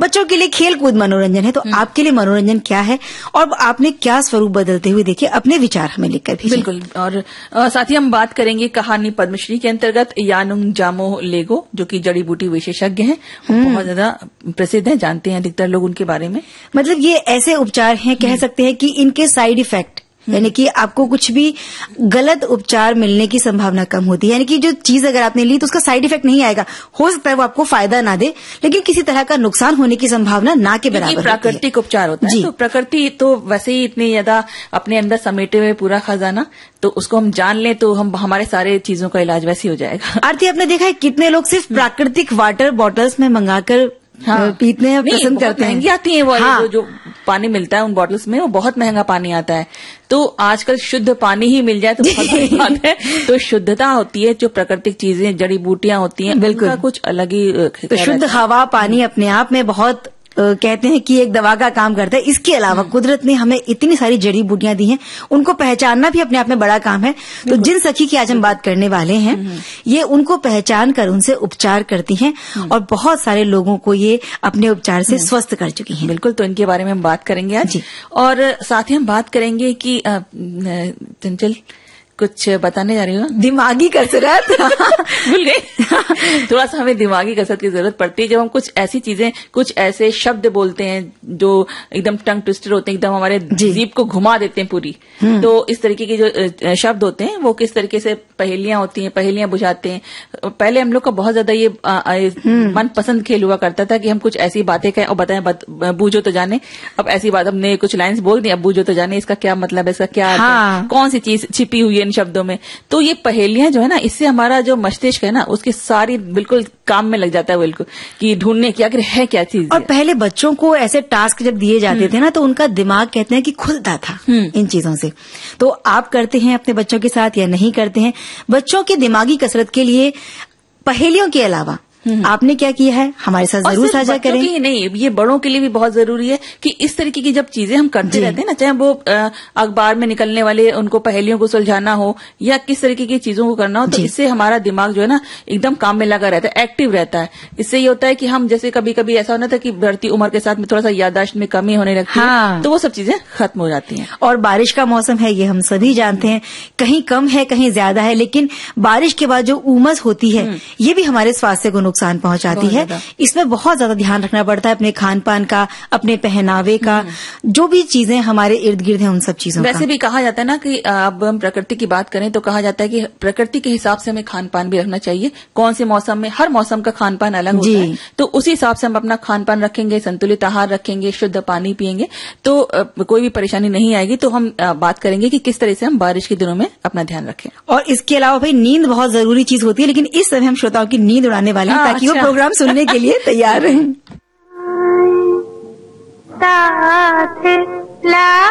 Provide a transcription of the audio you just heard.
बच्चों के लिए खेल कूद मनोरंजन है, तो आपके लिए मनोरंजन क्या है और आपने क्या स्वरूप बदलते हुए देखे, अपने विचार हमें लिखकर भेजिए। बिल्कुल। और साथ ही हम बात करेंगे कहानी पद्मश्री के अंतर्गत यानुंग जामोह लेगो, जो कि जड़ी बूटी विशेषज्ञ हैं, बहुत ज्यादा प्रसिद्ध हैं, जानते हैं अधिकतर लोग उनके बारे में। मतलब ये ऐसे उपचार हैं, कह सकते हैं कि इनके साइड इफेक्ट, यानी कि आपको कुछ भी गलत उपचार मिलने की संभावना कम होती है, यानी कि जो चीज अगर आपने ली तो उसका साइड इफेक्ट नहीं आएगा, हो सकता है वो आपको फायदा ना दे, लेकिन किसी तरह का नुकसान होने की संभावना ना के बराबर होती है। प्राकृतिक उपचार होता है, तो प्रकृति तो वैसे ही इतनी ज्यादा अपने अंदर समेटे हुए पूरा खजाना, तो उसको हम जान लें तो हम हमारे सारे चीजों का इलाज वैसे ही हो जाएगा। आरती, आपने देखा है कितने लोग सिर्फ प्राकृतिक वाटर बॉटल्स में मंगाकर पीते हैं, पसंद करते हैं। महंगी आती है वो, जो पानी मिलता है उन बॉटल्स में, वो बहुत महंगा पानी आता है। तो आजकल शुद्ध पानी ही मिल जाए तो बहुत बड़ी बात है। तो शुद्धता होती है, जो प्राकृतिक चीजें जड़ी बूटियां होती हैं, उनका कुछ अलग ही। तो शुद्ध हवा, पानी अपने आप में बहुत कहते हैं कि एक दवा का काम करता है। इसके अलावा कुदरत ने हमें इतनी सारी जड़ी बूटियां दी हैं, उनको पहचानना भी अपने आप में बड़ा काम है। तो जिन सखी की आज हम बात करने वाले हैं, ये उनको पहचान कर उनसे उपचार करती हैं और बहुत सारे लोगों को ये अपने उपचार से स्वस्थ कर चुकी हैं। बिल्कुल, तो इनके बारे में हम बात करेंगे आज। और साथ ही हम बात करेंगे कि चंचल कुछ बताने जा रही हूँ, दिमागी कसरत भूल गए। थोड़ा सा हमें दिमागी कसरत की जरूरत पड़ती है जब हम कुछ ऐसी चीजें, कुछ ऐसे शब्द बोलते हैं जो एकदम टंग ट्विस्टर होते हैं, एकदम हमारे जीभ को घुमा देते हैं पूरी। तो इस तरीके के जो शब्द होते हैं वो किस तरीके से पहेलियां होती हैं, पहेलियां बुझाते हैं। पहले हम लोग का बहुत ज्यादा ये मनपसंद खेल हुआ करता था कि हम कुछ ऐसी बातें कहें और बताएं, बूझो तो जाने। अब ऐसी बात, हमने कुछ लाइन्स बोल दी, अब बूझो तो जाने इसका क्या मतलब है, इसका क्या अर्थ है, कौन सी चीज छिपी हुई है शब्दों में। तो ये पहेलियां जो है ना, इससे हमारा जो मस्तिष्क है ना, उसकी सारी बिल्कुल काम में लग जाता है, बिल्कुल कि ढूंढने की आखिर है क्या चीज। और पहले बच्चों को ऐसे टास्क जब दिए जाते थे ना, तो उनका दिमाग कहते हैं कि खुलता था इन चीजों से। तो आप करते हैं अपने बच्चों के साथ या नहीं करते हैं? बच्चों की दिमागी कसरत के लिए पहेलियों के अलावा आपने क्या किया है, हमारे साथ जरूर साझा करें। ही नहीं, ये बड़ों के लिए भी बहुत जरूरी है कि इस तरीके की जब चीजें हम करते रहते हैं ना, चाहे वो अखबार में निकलने वाले उनको पहेलियों को सुलझाना हो या किस तरीके की चीजों को करना हो, तो इससे हमारा दिमाग जो है ना एकदम काम में लगा रहता है, एक्टिव रहता है। इससे ये होता है कि हम जैसे कभी कभी ऐसा होना था कि बढ़ती उम्र के साथ में थोड़ा सा याददाश्त में कमी होने लगती है, तो वो सब चीजें खत्म हो जाती हैं। और बारिश का मौसम है, ये हम सभी जानते हैं, कहीं कम है कहीं ज्यादा है, लेकिन बारिश के बाद जो उमस होती है ये भी हमारे स्वास्थ्य को नुकसान पहुंचाती है। इसमें बहुत ज्यादा ध्यान रखना पड़ता है अपने खान पान का, अपने पहनावे का, जो भी चीजें हमारे इर्द गिर्द हैं उन सब चीजों का। वैसे भी कहा जाता है ना कि अब हम प्रकृति की बात करें तो कहा जाता है कि प्रकृति के हिसाब से हमें खान पान भी रखना चाहिए। कौन से मौसम में, हर मौसम का खान पान अलग होता है, तो उसी हिसाब से हम अपना खान पान रखेंगे, संतुलित आहार रखेंगे, शुद्ध पानी पिएंगे, तो कोई भी परेशानी नहीं आएगी। तो हम बात करेंगे कि किस तरह से हम बारिश के दिनों में अपना ध्यान रखें। और इसके अलावा भाई नींद बहुत जरूरी चीज होती है, लेकिन इस समय हम श्रोताओं की नींद उड़ाने वाले हैं ताकि वो प्रोग्राम सुनने के लिए तैयार रहें।